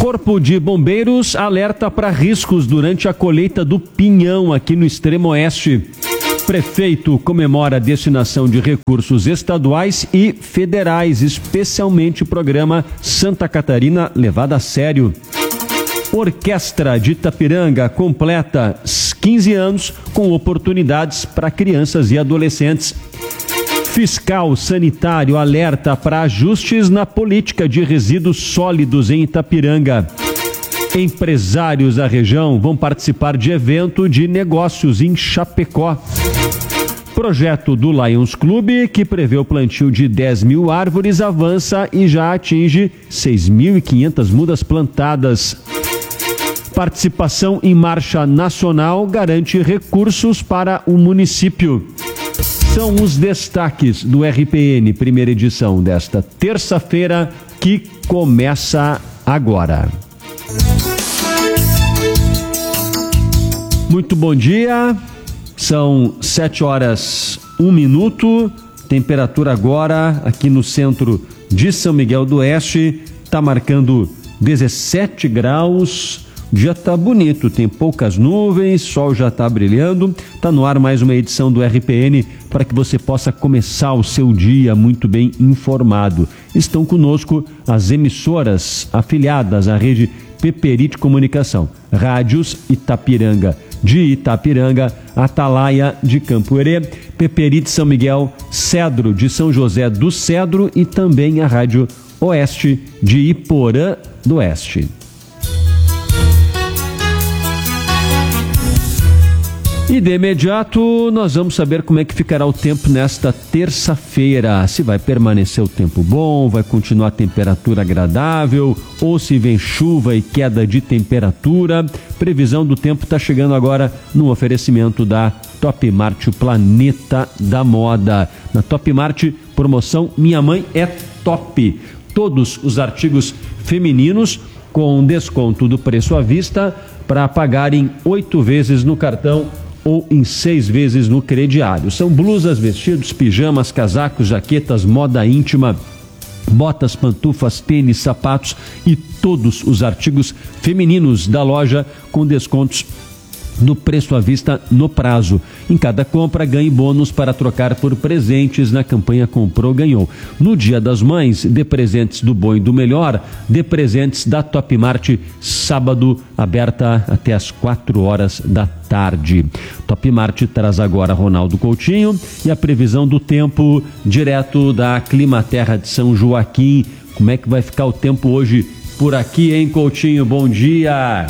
Corpo de Bombeiros alerta para riscos durante a colheita do pinhão aqui no extremo oeste. Prefeito comemora a destinação de recursos estaduais e federais, especialmente o programa Santa Catarina levado a sério. Orquestra de Itapiranga completa 15 anos com oportunidades para crianças e adolescentes. Fiscal sanitário alerta para ajustes na política de resíduos sólidos em Itapiranga. Empresários da região vão participar de evento de negócios em Chapecó. Projeto do Lions Clube, que prevê o plantio de 10 mil árvores, avança e já atinge 6.500 mudas plantadas. Participação em marcha nacional garante recursos para o município. São os destaques do RPN, primeira edição desta terça-feira, que começa agora. Muito bom dia, são 7h01, temperatura agora aqui no centro de São Miguel do Oeste, está marcando 17 graus. O dia está bonito, tem poucas nuvens, sol já está brilhando. Está no ar mais uma edição do RPN para que você possa começar o seu dia muito bem informado. Estão conosco as emissoras afiliadas à rede Peperite Comunicação, Rádios Itapiranga de Itapiranga, Atalaia de Campo Herê, Peperite São Miguel, Cedro de São José do Cedro e também a Rádio Oeste de Iporã do Oeste. E de imediato nós vamos saber como é que ficará o tempo nesta terça-feira. Se vai permanecer o tempo bom, vai continuar a temperatura agradável ou se vem chuva e queda de temperatura. Previsão do tempo está chegando agora no oferecimento da Top Mart, o planeta da moda. Na Top Mart, promoção Minha Mãe é Top. Todos os artigos femininos com desconto do preço à vista para pagar em 8 vezes no cartão ou em 6 vezes no crediário. São blusas, vestidos, pijamas, casacos, jaquetas, moda íntima, botas, pantufas, tênis, sapatos e todos os artigos femininos da loja com descontos no preço à vista no prazo. Em cada compra, ganhe bônus para trocar por presentes na campanha Comprou, Ganhou. No Dia das Mães, dê presentes do bom e do melhor, dê presentes da Top Mart, sábado, aberta até às 4 horas da tarde. Top Mart traz agora Ronaldo Coutinho e a previsão do tempo direto da Climaterra de São Joaquim. Como é que vai ficar o tempo hoje por aqui, hein, Coutinho? Bom dia!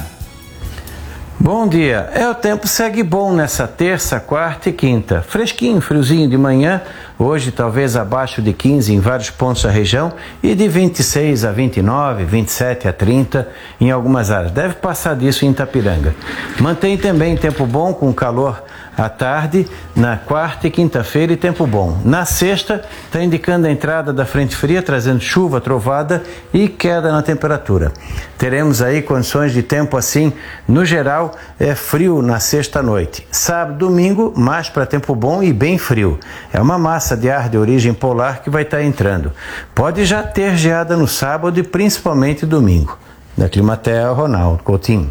Bom dia. O tempo segue bom nessa terça, quarta e quinta. Fresquinho, friozinho de manhã, hoje talvez abaixo de 15 em vários pontos da região e de 26 a 29, 27 a 30 em algumas áreas. Deve passar disso em Itapiranga. Mantém também tempo bom com calor à tarde, na quarta e quinta-feira e tempo bom. Na sexta, está indicando a entrada da frente fria, trazendo chuva, trovada e queda na temperatura. Teremos aí condições de tempo assim, no geral, é frio na sexta-noite. Sábado, domingo, mais para tempo bom e bem frio. É uma massa de ar de origem polar que vai estar entrando. Pode já ter geada no sábado e principalmente domingo. Da Climaterra, Ronaldo Coutinho.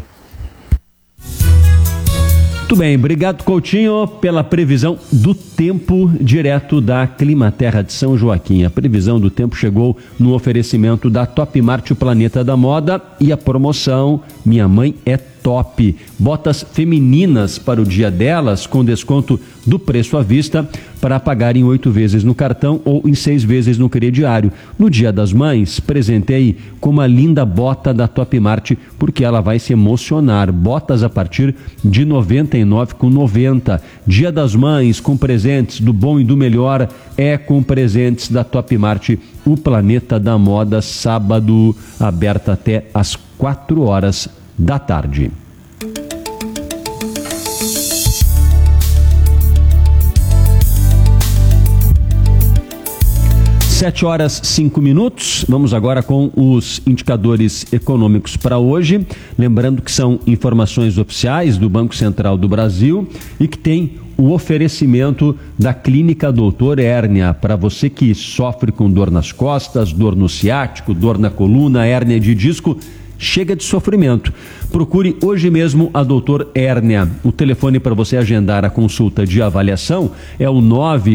Muito bem, obrigado, Coutinho, pela previsão do tempo direto da Climaterra de São Joaquim. A previsão do tempo chegou no oferecimento da Top Mart, o planeta da moda, e a promoção Minha Mãe é Top. Botas femininas para o dia delas, com desconto do preço à vista, para pagar em 8 vezes no cartão ou em 6 vezes no crediário. No Dia das Mães, presentei com uma linda bota da Top Mart, porque ela vai se emocionar. Botas a partir de R$ 99,90. Dia das Mães, com presentes do bom e do melhor, é com presentes da Top Mart, o planeta da moda, sábado, aberta até às 4 horas da tarde. 7h05. Vamos agora com os indicadores econômicos para hoje. Lembrando que são informações oficiais do Banco Central do Brasil e que tem o oferecimento da Clínica Doutor Hérnia, para você que sofre com dor nas costas, dor no ciático, dor na coluna, hérnia de disco. Chega de sofrimento. Procure hoje mesmo a Doutor Hérnia. O telefone para você agendar a consulta de avaliação é o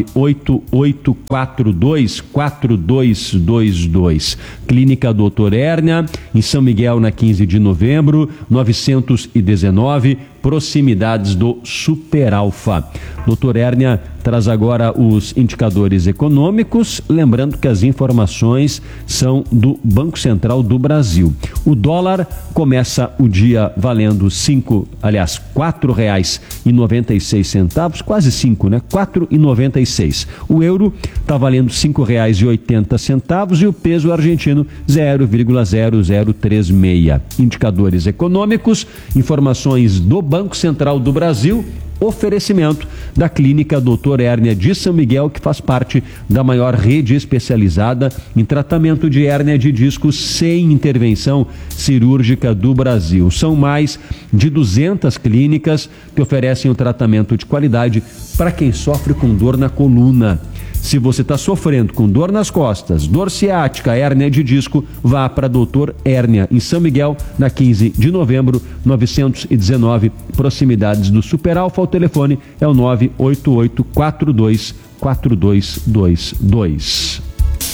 988424222. Clínica Doutor Hérnia, em São Miguel, na 15 de novembro, 919, proximidades do Super Alfa. Doutor Hérnia traz agora os indicadores econômicos, lembrando que as informações são do Banco Central do Brasil. O dólar começa o dia valendo R$4,96, quase 5, né? 4,96. O euro está valendo R$5,80 e o peso argentino 0,0036. Indicadores econômicos, informações do Banco Central do Brasil. Oferecimento da Clínica Doutor Hérnia de São Miguel, que faz parte da maior rede especializada em tratamento de hérnia de disco sem intervenção cirúrgica do Brasil. São mais de 200 clínicas que oferecem um tratamento de qualidade para quem sofre com dor na coluna. Se você está sofrendo com dor nas costas, dor ciática, hérnia de disco, vá para Doutor Hérnia, em São Miguel, na 15 de novembro, 919, proximidades do Super Alfa. O telefone é o 988424222.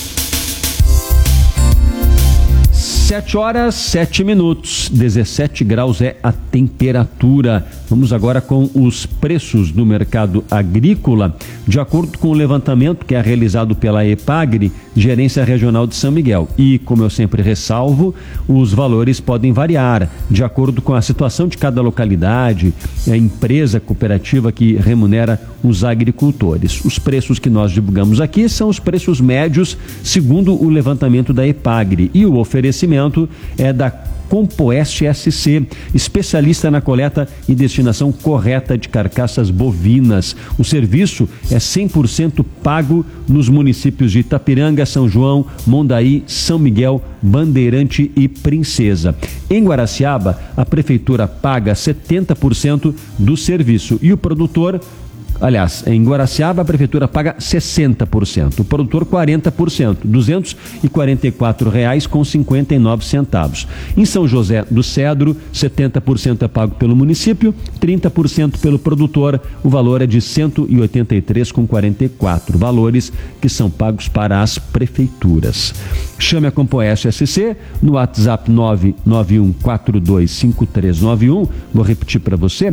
7h07, 17 graus é a temperatura. Vamos agora com os preços do mercado agrícola. De acordo com o levantamento que é realizado pela EPAGRE, Gerência Regional de São Miguel. E, como eu sempre ressalvo, os valores podem variar de acordo com a situação de cada localidade, a empresa cooperativa que remunera os agricultores. Os preços que nós divulgamos aqui são os preços médios, segundo o levantamento da EPAGRE. E o oferecimento é da Compoeste SC, especialista na coleta e destinação correta de carcaças bovinas. O serviço é 100% pago nos municípios de Itapiranga, São João, Mondaí, São Miguel, Bandeirante e Princesa. Em Guaraciaba, a prefeitura paga 70% do serviço e o produtor... Aliás, em Guaraciaba a prefeitura paga 60%, o produtor 40%, R$ 244,59. Em São José do Cedro, 70% é pago pelo município, 30% pelo produtor, o valor é de R$ 183,44, valores que são pagos para as prefeituras. Chame a Compoeste SC no WhatsApp 991425391, vou repetir para você,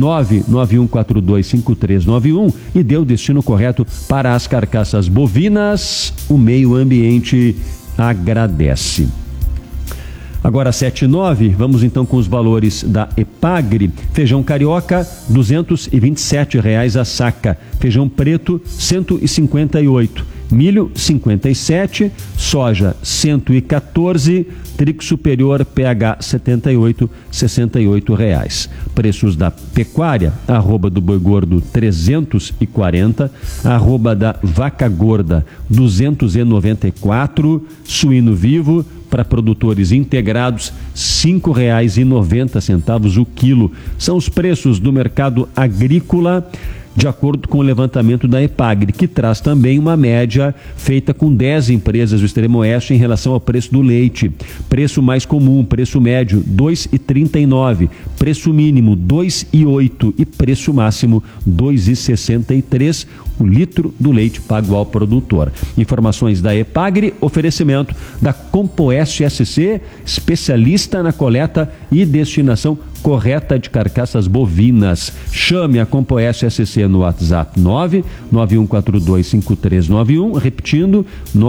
991425391, e dê o destino correto para as carcaças bovinas. O meio ambiente agradece. Agora 7h09, vamos então com os valores da EPAGRE. Feijão carioca, R$ 227,00 a saca. Feijão preto, R$ 158. Milho, 57, soja, 114, trigo superior, PH 78, R$ 68,00. Preços da pecuária, arroba do boi gordo 340, arroba da vaca gorda 294, suíno vivo para produtores integrados R$ 5,90 o quilo. São os preços do mercado agrícola, de acordo com o levantamento da EPAGRE, que traz também uma média feita com 10 empresas do Extremo Oeste em relação ao preço do leite. Preço mais comum, preço médio, R$ 2,39. Preço mínimo, R$ 2,08. E preço máximo, R$ 2,63. O litro do leite pago ao produtor. Informações da EPAGRE, oferecimento da Compoeste SC, especialista na coleta e destinação correta de carcaças bovinas. Chame a Compoeste SC no WhatsApp 991425391, repetindo,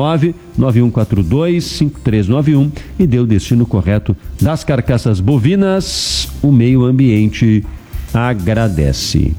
991425391, e dê o destino correto das carcaças bovinas. O meio ambiente agradece.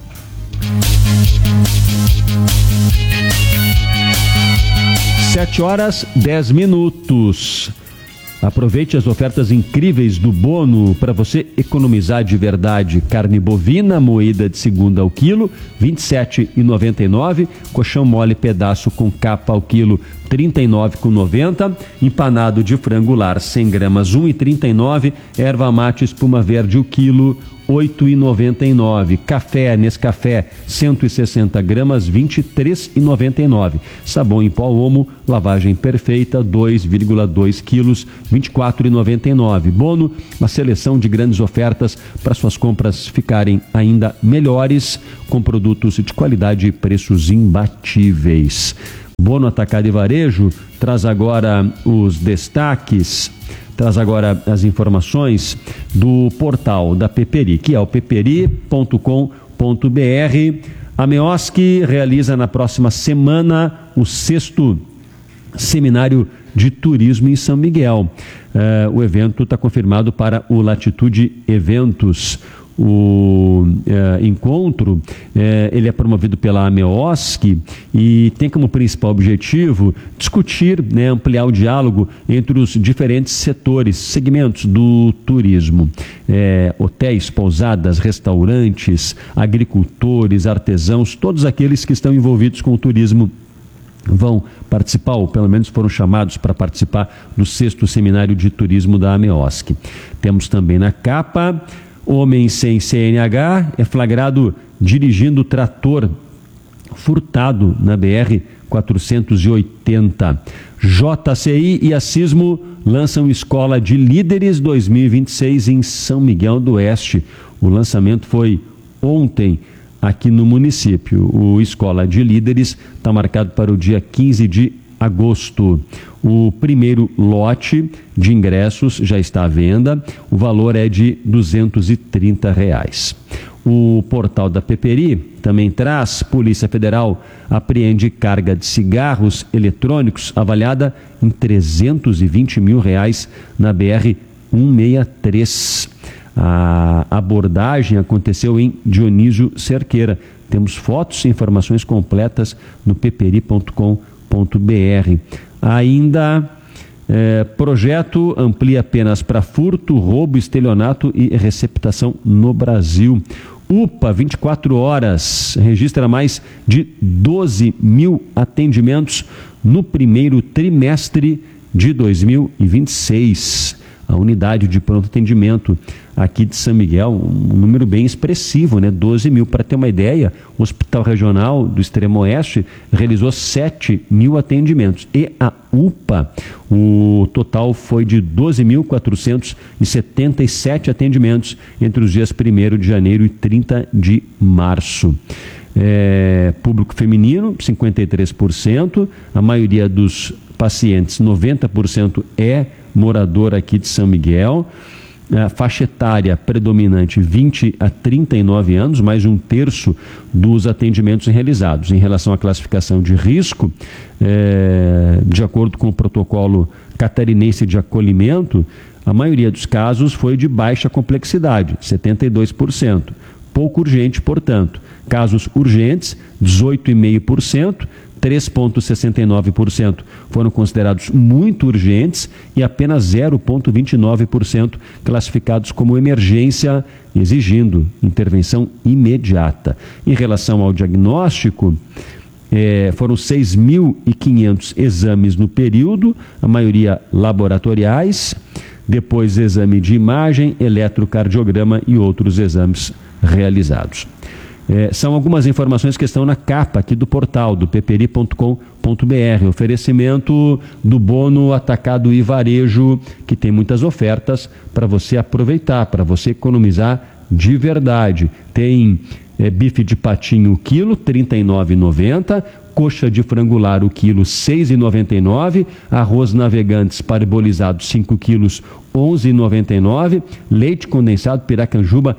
7h10. Aproveite as ofertas incríveis do Bono para você economizar de verdade. Carne bovina moída de segunda ao quilo, R$ 27,99. Colchão mole pedaço com capa ao quilo, R$ 39,90. Empanado de frango lar 100 gramas, R$ 1,39. Erva mate espuma verde o quilo, 8,99. Café Nescafé 160 gramas, 23,99. Sabão em pó Omo, lavagem perfeita, 2,2 quilos, 24,99. Bono, uma seleção de grandes ofertas para suas compras ficarem ainda melhores, com produtos de qualidade e preços imbatíveis. Bono Atacado e Varejo traz agora os destaques, traz agora as informações do portal da Peperi, que é o peperi.com.br. A MEOSC realiza na próxima semana o 6º Seminário de Turismo em São Miguel. O evento está confirmado para o Latitude Eventos. O encontro ele é promovido pela MEOSC e tem como principal objetivo discutir, ampliar o diálogo entre os diferentes setores, segmentos do turismo, hotéis, pousadas, restaurantes, agricultores, artesãos, todos aqueles que estão envolvidos com o turismo vão participar, ou pelo menos foram chamados para participar do 6º Seminário de Turismo da MEOSC. Temos também na capa: homem sem CNH é flagrado dirigindo trator furtado na BR-480. JCI e a Sismo lançam Escola de Líderes 2026 em São Miguel do Oeste. O lançamento foi ontem aqui no município. O Escola de Líderes está marcado para o dia 15 de agosto. O primeiro lote de ingressos já está à venda, o valor é de R$230. O portal da Peperi também traz: Polícia Federal apreende carga de cigarros eletrônicos avaliada em R$320 mil na BR-163. A abordagem aconteceu em Dionísio Cerqueira. Temos fotos e informações completas no peperi.com.br. Ainda, projeto amplia penas para furto, roubo, estelionato e receptação no Brasil. UPA 24 horas registra mais de 12 mil atendimentos no primeiro trimestre de 2026. A unidade de pronto atendimento aqui de São Miguel, um número bem expressivo, 12 mil. Para ter uma ideia, o Hospital Regional do Extremo Oeste realizou 7 mil atendimentos. E a UPA, o total foi de 12.477 atendimentos entre os dias 1º de janeiro e 30 de março. Público feminino, 53%. A maioria dos pacientes, 90%, é morador aqui de São Miguel. A faixa etária predominante, 20 a 39 anos, mais de 1/3 dos atendimentos realizados. Em relação à classificação de risco, de acordo com o protocolo catarinense de acolhimento, a maioria dos casos foi de baixa complexidade, 72%. Pouco urgente, portanto. Casos urgentes, 18,5%. 3,69% foram considerados muito urgentes e apenas 0,29% classificados como emergência, exigindo intervenção imediata. Em relação ao diagnóstico, foram 6.500 exames no período, a maioria laboratoriais, depois exame de imagem, eletrocardiograma e outros exames realizados. São algumas informações que estão na capa aqui do portal do peperi.com.br. Oferecimento do Bono Atacado e Varejo, que tem muitas ofertas para você aproveitar, para você economizar de verdade. Tem bife de patinho quilo, R$ 39,90. Coxa de frangular o quilo, R$ 6,99. Arroz Navegantes parbolizado 5 quilos, R$ 11,99. Leite condensado Piracanjuba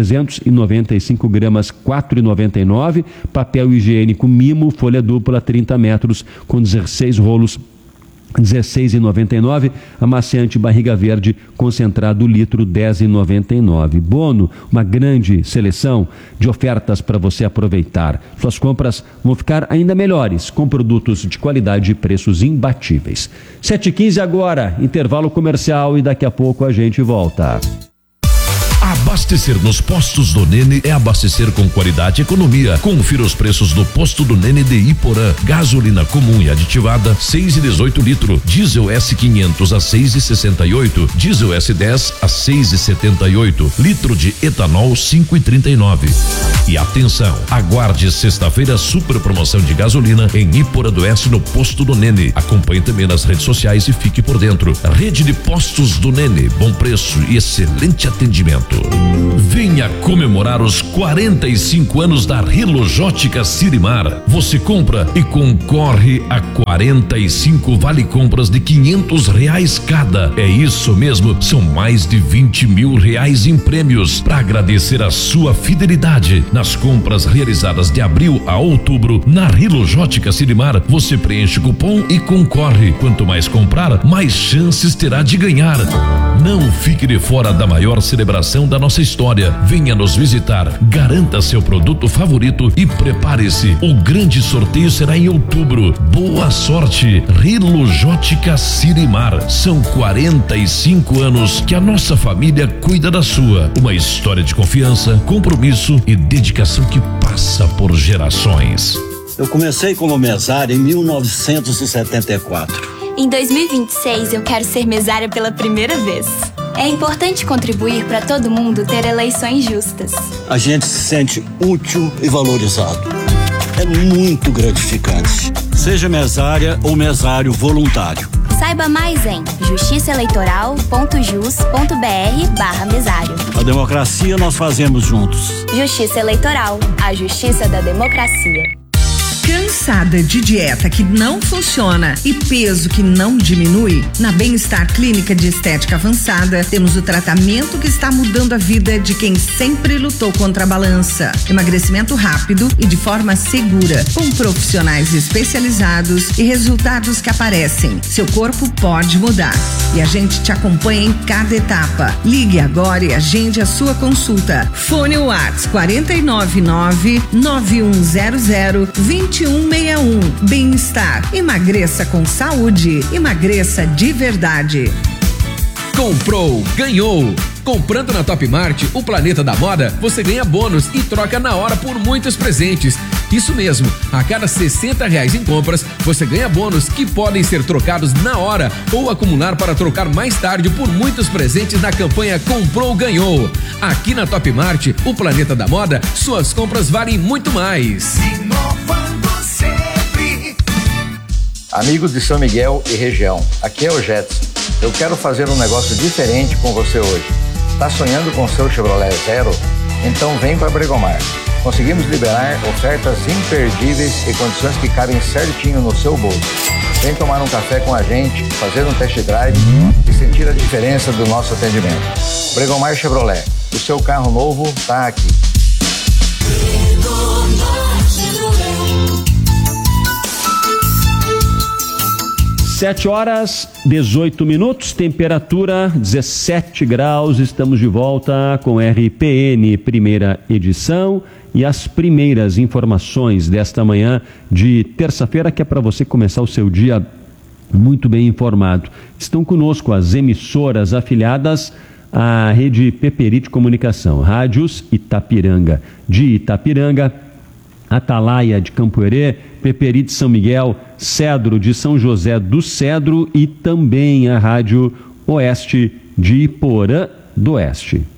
395 gramas, R$ 4,99. Papel higiênico Mimo folha dupla 30 metros com 16 rolos, R$ 16,99. Amaciante Barriga Verde concentrado litro, R$ 10,99. Bono, uma grande seleção de ofertas para você aproveitar. Suas compras vão ficar ainda melhores com produtos de qualidade e preços imbatíveis. 7h15 agora, intervalo comercial, e daqui a pouco a gente volta. Abastecer nos postos do Nene é abastecer com qualidade e economia. Confira os preços do posto do Nene de Iporã. Gasolina comum e aditivada 6,18 litro, diesel S500 a 6,68, diesel S10 a 6,78, litro de etanol 5,39. E atenção, aguarde sexta-feira super promoção de gasolina em Iporã do Oeste no posto do Nene. Acompanhe também nas redes sociais e fique por dentro. Rede de postos do Nene, bom preço e excelente atendimento. Venha comemorar os 45 anos da Rilojótica Sirimar. Você compra e concorre a 45 vale compras de R$500 cada. É isso mesmo, são mais de R$20 mil em prêmios. Para agradecer a sua fidelidade nas compras realizadas de abril a outubro na Rilojótica Sirimar, você preenche o cupom e concorre. Quanto mais comprar, mais chances terá de ganhar. Não fique de fora da maior celebração da nossa história. Venha nos visitar, garanta seu produto favorito e prepare-se. O grande sorteio será em outubro. Boa sorte, Rilojótica Sirimar. São 45 anos que a nossa família cuida da sua. Uma história de confiança, compromisso e dedicação que passa por gerações. Eu comecei como mesário em 1974. Em 2026, eu quero ser mesária pela primeira vez. É importante contribuir para todo mundo ter eleições justas. A gente se sente útil e valorizado. É muito gratificante. Seja mesária ou mesário voluntário. Saiba mais em justiçaeleitoral.jus.br/mesário. A democracia nós fazemos juntos. Justiça Eleitoral, a justiça da democracia. Cansada de dieta que não funciona e peso que não diminui? Na Bem-Estar Clínica de Estética Avançada, temos o tratamento que está mudando a vida de quem sempre lutou contra a balança. Emagrecimento rápido e de forma segura, com profissionais especializados e resultados que aparecem. Seu corpo pode mudar e a gente te acompanha em cada etapa. Ligue agora e agende a sua consulta. Fone Whats 499-9100-2161. Bem-Estar. Emagreça com saúde. Emagreça de verdade. Comprou, ganhou. Comprando na Top Mart, o Planeta da Moda, você ganha bônus e troca na hora por muitos presentes. Isso mesmo, a cada R$60 em compras, você ganha bônus que podem ser trocados na hora ou acumular para trocar mais tarde por muitos presentes na campanha Comprou, Ganhou. Aqui na Top Mart, o Planeta da Moda, suas compras valem muito mais. Amigos de São Miguel e região, aqui é o Jetson. Eu quero fazer um negócio diferente com você hoje. Está sonhando com seu Chevrolet Zero? Então vem para Bregomar. Conseguimos liberar ofertas imperdíveis e condições que cabem certinho no seu bolso. Vem tomar um café com a gente, fazer um test drive e sentir a diferença do nosso atendimento. Bregomar Chevrolet, o seu carro novo está aqui. 7h18, temperatura 17 graus, estamos de volta com RPN, primeira edição, e as primeiras informações desta manhã de terça-feira, que é para você começar o seu dia muito bem informado. Estão conosco as emissoras afiliadas à rede Peperite Comunicação, Rádios Itapiranga, de Itapiranga, Atalaia de Campo Herê, Peperite São Miguel, Cedro de São José do Cedro e também a Rádio Oeste de Iporã do Oeste.